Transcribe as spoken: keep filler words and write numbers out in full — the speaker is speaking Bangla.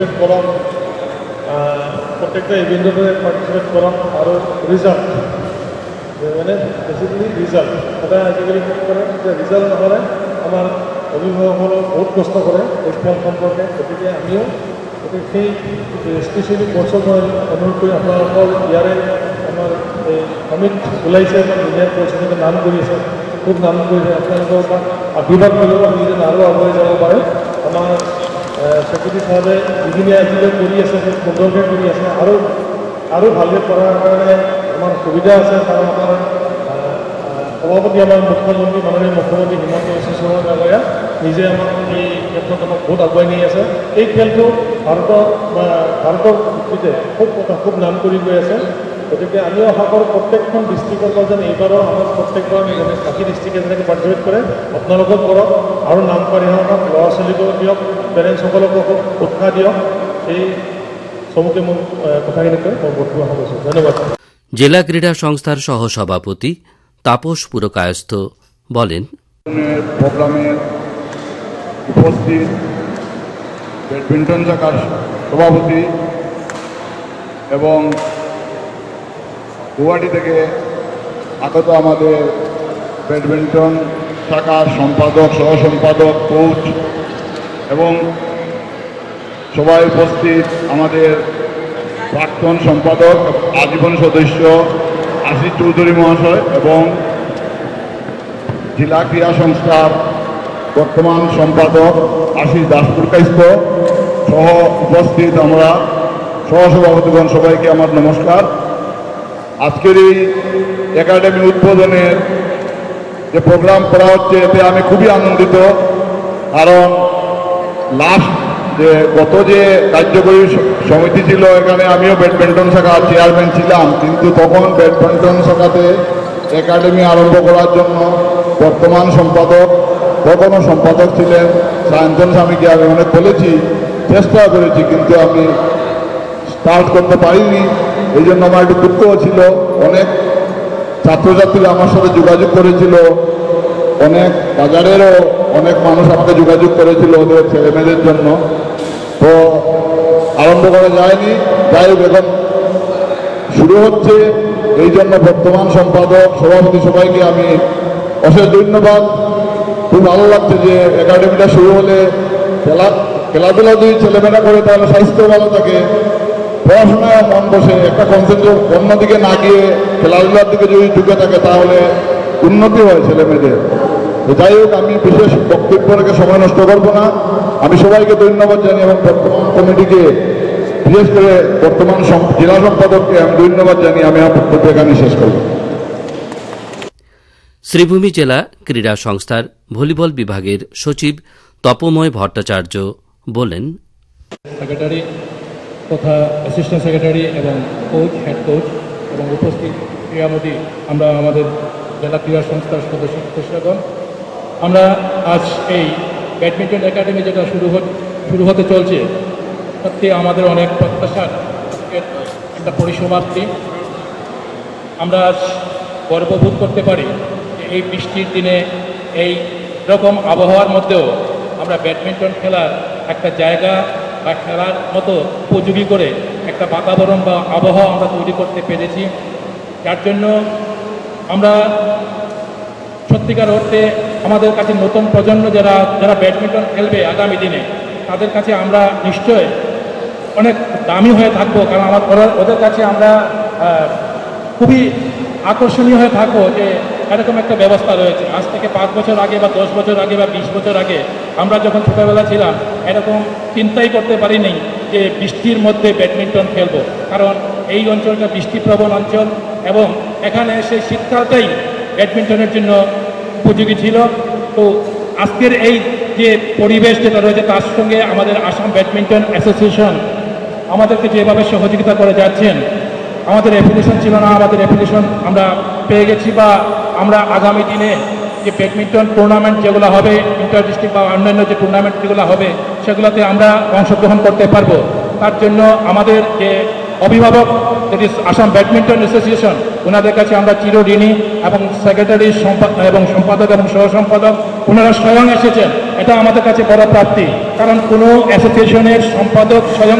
করম প্রত্যেকটা ইভেন্টতে পার্টিসিপেট করম আর রিজাল্ট মানে বেসিক্যালি রিজাল্ট এটা আজিকালি মনে করেন যে রিজাল্ট নহলে আমার অভিভাবকসকলে বহুত কষ্ট করে এই খেল সম্পর্কে গতিকে আমিও গতিকে সেই স্পেচিয়েলি কোচক মই অনুৰোধ কৰি আপোনালোকৰ ইয়াৰে আমাৰ এই অমিত ওলাইছে আমাৰ জুনিয়ৰ কোচ হিচাপে নাম কৰি আছে খুব নাম কৰিছে আপোনালোকৰ পৰা আশীৰ্বাদ কৰিব আমি যেন আৰু আগুৱাই যাব পাৰে আমাৰ সেক্রেটারি সাহেবে যিখিনি আজিলৈ কৰি আছে সেই সুন্দৰকৈ কৰি আছে আৰু আৰু ভালকৈ কৰাৰ কাৰণে আমাৰ সুবিধা আছে কাৰণ আমাৰ সভাপতি আমাৰ মুখ্যমন্ত্ৰী মাননীয় মুখ্যমন্ত্ৰী হিমন্ত বিশ্ব শৰ্মা ডাঙৰীয়া নিজে আমাক এই ক্ষেত্ৰত আমাক বহুত আগুৱাই নি আছে এই খেলটো ভাৰতৰ বা ভাৰতৰ ভিত্তিতে খুব কথা খুব নাম কৰি গৈ আছে গতিকে আমিও আশা কৰোঁ প্ৰত্যেকখন ডিষ্ট্ৰিক্টৰ পৰা যেন এইবাৰো আমাৰ প্ৰত্যেকবাৰ বাকী ডিষ্ট্ৰিক্টে যেনেকৈ পাৰ্টিচিপেট কৰে আপোনালোকক কৰক আৰু নাম পাৰি হওক ল'ৰা ছোৱালীকো দিয়ক পেৰেণ্টছসকলকো খুব উৎসাহ দিয়ক এই চমুকে মোৰ কথাখিনি কৈ মই বক্তব্য সামৰিছোঁ ধন্যবাদ। জেলা ক্রীড়া সংস্থার সহসভাপতি তাপস পুরকায়স্থ বলেন, প্রোগ্রামে উপস্থিত ব্যাডমিন্টন শাখার সভাপতি এবং গুয়াহাটি থেকে আগত আমাদের ব্যাডমিন্টন শাখার সম্পাদক সহ সম্পাদক কোচ এবং সবাই উপস্থিত আমাদের প্রাক্তন সম্পাদক আজীবন সদস্য আশিস চৌধুরী মহাশয় এবং জেলা ক্রীড়া সংস্থার বর্তমান সম্পাদক আশিস দাসপুরকাইস্থ সহ উপস্থিত আমরা সহসভাপতিগণ সবাইকে আমার নমস্কার। আজকের এই একাডেমি উদ্বোধনের যে প্রোগ্রাম করা হচ্ছে এতে আমি খুবই আনন্দিত কারণ লাস্ট যে গত যে কার্যকরী সমিতি ছিল এখানে আমিও ব্যাডমিন্টন শাখা চেয়ারম্যান ছিলাম কিন্তু তখন ব্যাডমিন্টন শাখাতে একাডেমি আরম্ভ করার জন্য বর্তমান সম্পাদক তখনও সম্পাদক ছিলেন সায়ন্তন স্বামীকে আমি অনেক বলেছি চেষ্টা করেছি কিন্তু আমি স্টার্ট করতে পারিনি এই জন্য আমার একটু দুঃখও ছিল। অনেক ছাত্রছাত্রীরা আমার সাথে যোগাযোগ করেছিল অনেক বাজারেরও অনেক মানুষ আমাকে যোগাযোগ করেছিল ওদের ছেলেমেয়েদের জন্য তো আরম্ভ করা যায়নি যাই হোক এখন শুরু হচ্ছে এই জন্য বর্তমান সম্পাদক সভাপতি সবাইকে আমি অশেষ ধন্যবাদ। খুব ভালো লাগছে যে একাডেমিটা শুরু হলে খেলা খেলাধুলা যদি ছেলেমেয়েরা করে তাহলে স্বাস্থ্য ভালো থাকে পড়াশোনায় মন বসে একটা কনসেন্ট্রেট অন্যদিকে না গিয়ে খেলাধুলার দিকে যদি ঢুকে থাকে তাহলে উন্নতি হয় ছেলেমেয়েদের। তো যাই হোক আমি বিশেষ বক্তব্য রেখে সময় নষ্ট করব না আমি সবাইকে ধন্যবাদ জানি এবং বর্তমান কমিটিকে বিশেষ করে বর্তমান জেলা সম্পাদককে আমি ধন্যবাদ জানি আমি আমার বক্তব্য এখানে শেষ করব। শ্রীভূমি জেলা ক্রীড়া সংস্থার ভলিবল বিভাগের সচিব তপময় ভট্টাচার্য বলেন, সেক্রেটারি তথা অ্যাসিস্ট্যান্ট সেক্রেটারি এবং কোচ হেড কোচ এবং উপস্থিত ক্রীড়ামোদী আমরা আমাদের জেলা ক্রীড়া সংস্থার সদস্য সদস্যগণ আমরা আজ এই ব্যাডমিন্টন একাডেমি যেটা শুরু শুরু হতে চলছে সত্যি আমাদের অনেক প্রত্যাশার একটা পরিসমাপ্তি। আমরা আজ গর্ববোধ করতে পারি যে এই বৃষ্টির দিনে এই রকম আবহাওয়ার মধ্যেও আমরা ব্যাডমিন্টন খেলার একটা জায়গা বা খেলার মতো উপযোগী করে একটা বাতাবরণ বা আবহাওয়া আমরা তৈরি করতে পেরেছি যার জন্য আমরা সত্যিকার অর্থে আমাদের কাছে নতুন প্রজন্ম যারা যারা ব্যাডমিন্টন খেলবে আগামী দিনে তাদের কাছে আমরা নিশ্চয় অনেক দামি হয়ে থাকবো কারণ আমার ওদের কাছে আমরা খুবই আকর্ষণীয় হয়ে থাকবো যে এরকম একটা ব্যবস্থা রয়েছে। আজ থেকে পাঁচ বছর আগে বা দশ বছর আগে বা বিশ বছর আগে আমরা যখন ছোটোবেলা ছিলাম এরকম চিন্তাই করতে পারিনি যে বৃষ্টির মধ্যে ব্যাডমিন্টন খেলবো কারণ এই অঞ্চলটা বৃষ্টিপ্রবণ অঞ্চল এবং এখানে সেই শীতকালটাই ব্যাডমিন্টনের জন্য উপযোগী ছিল। তো আজকের এই যে পরিবেশ যেটা রয়েছে তার সঙ্গে আমাদের আসাম ব্যাডমিন্টন অ্যাসোসিয়েশন আমাদেরকে যেভাবে সহযোগিতা করে যাচ্ছেন আমাদের অ্যাপ্লিকেশন ছিল না আমাদের অ্যাপ্লিকেশন আমরা পেয়ে গেছি বা আমরা আগামী দিনে যে ব্যাডমিন্টন টুর্নামেন্ট যেগুলো হবে ইন্টার ডিস্ট্রিক্ট বা অন্যান্য যে টুর্নামেন্ট যেগুলো হবে সেগুলোতে আমরা অংশগ্রহণ করতে পারবো। তার জন্য আমাদের যে অভিভাবক that is Assam badminton association ওনাদের কাছে আমরা চিরঋণী। এবং সেক্রেটারি এবং সম্পাদক এবং সহ সম্পাদক ওনারা স্বয়ং এসেছেন, এটা আমাদের কাছে বড় প্রাপ্তি। কারণ কোনো অ্যাসোসিয়েশনের সম্পাদক স্বয়ং